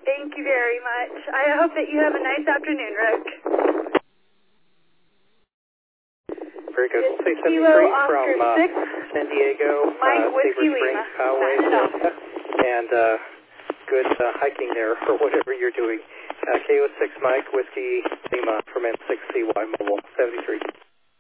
Thank you very much. I hope that you have a nice afternoon, Rick. Very good. Say 73 from San Diego, Sabre Springs Highway, Delta, and good hiking there for whatever you're doing. KO6 Mike, Whiskey Lima from N6CY Mobile 73.